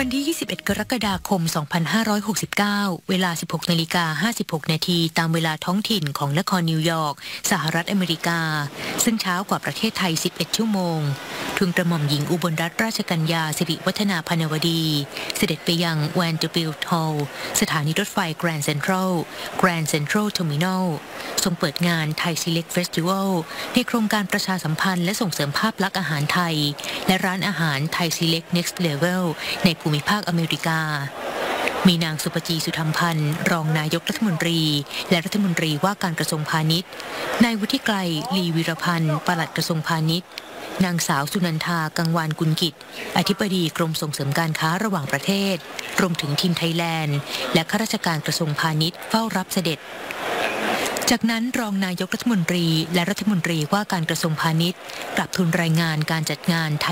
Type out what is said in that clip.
วันที่ 21 กรกฎาคม 2569 เวลา 16:56 นาทีตามเวลาท้องถิ่นของนครนิวยอร์กสหรัฐอเมริกาซึ่งเช้ากว่าประเทศไทย 11 ชั่วโมงทูลกระหม่อมหญิงอุบลรัตนราชกัญญาสิริวัฒนาพนวดีเสด็จไปยัง Vanderbilt Hall สถานีรถไฟ Grand Central Terminal ทรงเปิดงาน Thai Select Festival ในโครงการประชาสัมพันธ์และส่งเสริมภาพลักษณ์อาหารไทยและร้านอาหาร Thai Select Next Level ในภูมิภาคอเมริกามีนางสุปจีสุธรรมพันธ์รองนายกรัฐมนตรีและรัฐมนตรีว่าการกระทรวงพาณิชย์นายวุฒิไกรลีวีรพันธ์ปลัดกระทรวงพาณิชย์นางสาวสุนันทากังวานกุลกิจอธิบดีกรมส่งเสริมการค้าระหว่างประเทศรวมถึงทีมไทยแลนด์และข้าราชการกระทรวงพาณิชย์เฝ้ารับเสด็จจากนั้นรองนายกรัฐมนตรีและรัฐมนตรีว่าการกระทรวงพาณิชย์กลับทูลรายงานการจัดงาน